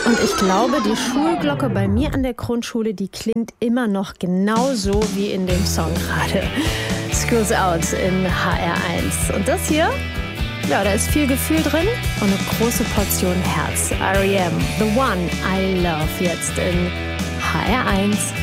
Und ich glaube, die Schulglocke bei mir an der Grundschule, die klingt immer noch genauso wie in dem Song gerade. Schools Out in HR1. Und das hier, ja, da ist viel Gefühl drin und eine große Portion Herz. R.E.M., The One I Love, jetzt in HR1.